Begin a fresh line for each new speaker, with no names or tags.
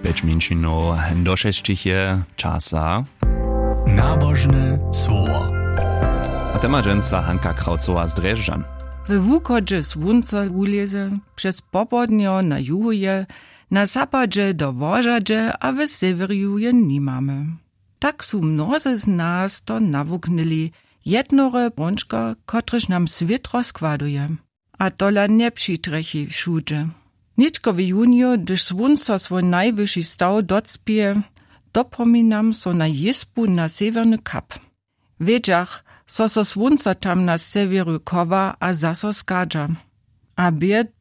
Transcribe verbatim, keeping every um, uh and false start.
Peć minčinov do šeštiche časa.
Nabožne słowo.
A tema dženca Hanka Kraucova z Drežďan.
W wukodzie słońce uleze, przez popodnio na juhuje, na zapadzie do wożadzie, a w seweriu je nie mamy. Tak su mnozy z nas to nawuknili, jednore brączka, kotryż nam świat rozkładuje. A tola nie przytrechi wszudzie. Niczko w junio, gdyż słońce swój najwyższy staw docpie, dopominam so na jespu na severny kap. Wiedziach, so so słońce tam na severu kowa, a zaso skadza. A bied